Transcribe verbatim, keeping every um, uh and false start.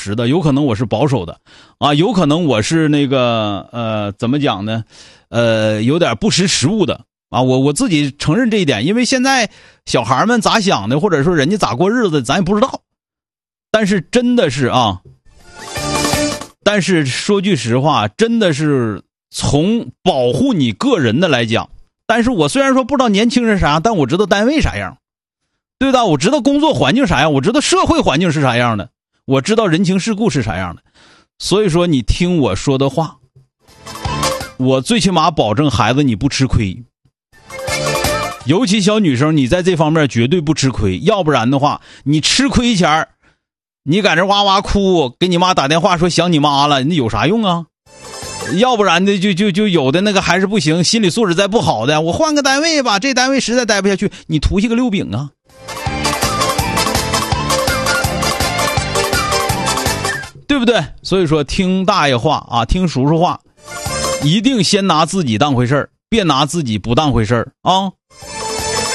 实的，有可能我是保守的啊，有可能我是那个呃怎么讲呢，呃有点不识时务的啊，我我自己承认这一点，因为现在小孩们咋想的，或者说人家咋过日子咱也不知道。但是真的是啊，但是说句实话，真的是从保护你个人的来讲，但是我虽然说不知道年轻人啥，但我知道单位啥样，对吧？我知道工作环境啥样，我知道社会环境是啥样的，我知道人情世故是啥样的。所以说你听我说的话，我最起码保证孩子你不吃亏，尤其小女生你在这方面绝对不吃亏，要不然的话你吃亏前你在这哇哇哭，给你妈打电话说想你妈了，那有啥用啊？要不然的就就就有的那个还是不行，心理素质再不好的，我换个单位吧，这单位实在待不下去，你图些个溜饼啊，对不对？所以说听大爷话啊，听叔叔话，一定先拿自己当回事儿，别拿自己不当回事儿啊。